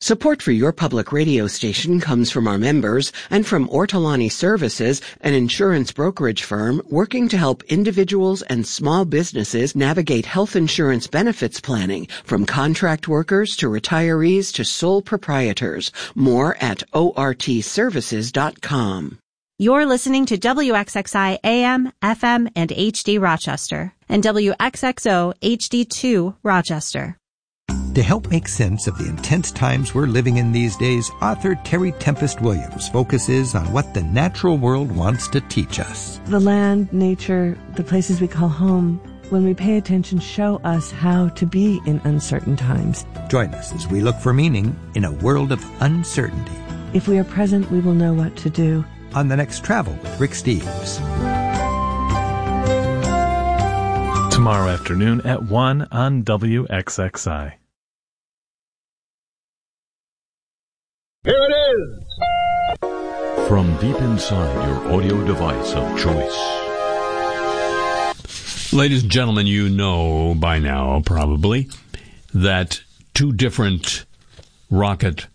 Support for your public radio station comes from our members and from Ortolani Services, an insurance brokerage firm working to help individuals and small businesses navigate health insurance benefits planning, from contract workers to retirees to sole proprietors. More at ortservices.com. You're listening to WXXI AM, FM, and HD Rochester, and WXXO HD2 Rochester. To help make sense of the intense times we're living in these days, author Terry Tempest Williams focuses on what the natural world wants to teach us. The land, nature, the places we call home, when we pay attention, show us how to be in uncertain times. Join us as we look for meaning in a world of uncertainty. If we are present, we will know what to do. On the next Travel with Rick Steves. Tomorrow afternoon at 1 on WXXI. Here it is! From deep inside your audio device of choice. Ladies and gentlemen, you know by now, probably, that two different rocket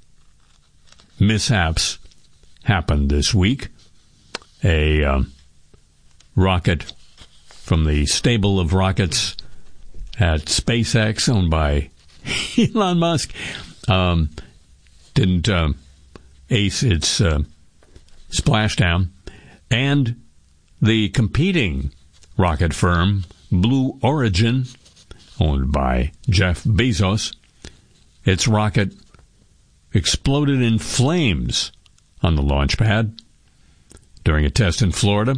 mishaps happened this week. A rocket from the stable of rockets at SpaceX, owned by Elon Musk, didn't ace its splashdown, and the competing rocket firm Blue Origin, owned by Jeff Bezos, its rocket exploded in flames on the launch pad during a test in Florida,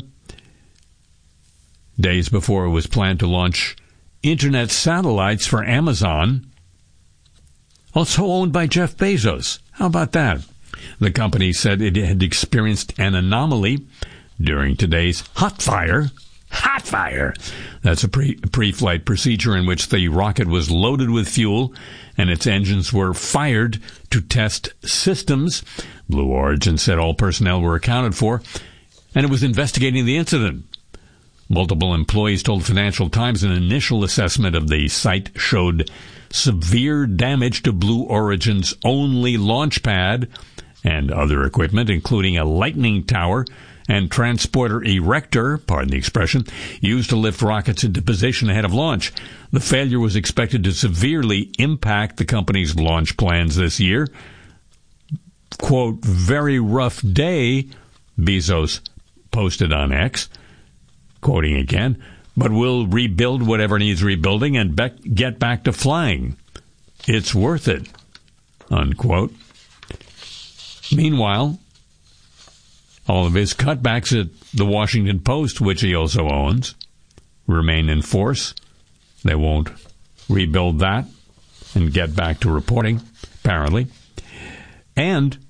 days before it was planned to launch internet satellites for Amazon, also owned by Jeff Bezos. How about that? The company said it had experienced an anomaly during today's hot fire. Hot fire! That's a pre-flight procedure in which the rocket was loaded with fuel and its engines were fired to test systems. Blue Origin said all personnel were accounted for, and it was investigating the incident. Multiple employees told Financial Times an initial assessment of the site showed severe damage to Blue Origin's only launch pad and other equipment, including a lightning tower and transporter erector, pardon the expression, used to lift rockets into position ahead of launch. The failure was expected to severely impact the company's launch plans this year. Quote, "very rough day," Bezos posted on X, quoting again, "but we'll rebuild whatever needs rebuilding and get back to flying. It's worth it," unquote. Meanwhile, all of his cutbacks at the Washington Post, which he also owns, remain in force. They won't rebuild that and get back to reporting, apparently. And